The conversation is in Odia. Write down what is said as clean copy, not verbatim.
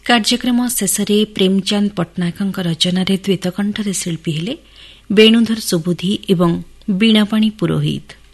କାର୍ଯ୍ୟକ୍ରମ ଶେଷରେ ପ୍ରେମଚାନ୍ଦ ପଟ୍ଟନାୟକଙ୍କ ରଚନାରେ ଦ୍ୱିତକଣ୍ଠରେ ଶିଳ୍ପୀ ହେଲେ ବେଣୁଧର ସୁବୁଦ୍ଧି ଏବଂ ବୀଣାପାଣି ପୁରୋହିତ।